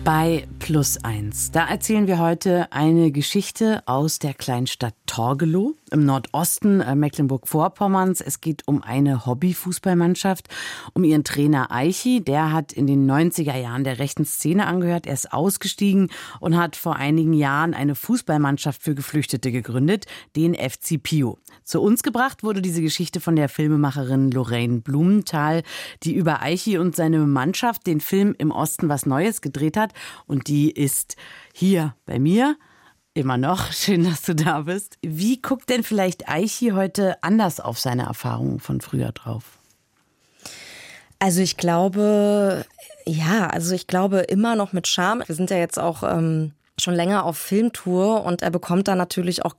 Bei +1. Da erzählen wir heute eine Geschichte aus der Kleinstadt Torgelow im Nordosten Mecklenburg-Vorpommerns. Es geht um eine Hobbyfußballmannschaft, um ihren Trainer Eichi. Der hat in den 90er Jahren der rechten Szene angehört. Er ist ausgestiegen und hat vor einigen Jahren eine Fußballmannschaft für Geflüchtete gegründet, den FC Pio. Zu uns gebracht wurde diese Geschichte von der Filmemacherin Lorraine Blumenthal, die über Eichi und seine Mannschaft den Film Im Osten was Neues gedreht hat. Und die ist hier bei mir. Immer noch. Schön, dass du da bist. Wie guckt denn vielleicht Eichi heute anders auf seine Erfahrungen von früher drauf? Also ich glaube immer noch mit Charme. Wir sind ja jetzt auch schon länger auf Filmtour und er bekommt da natürlich auch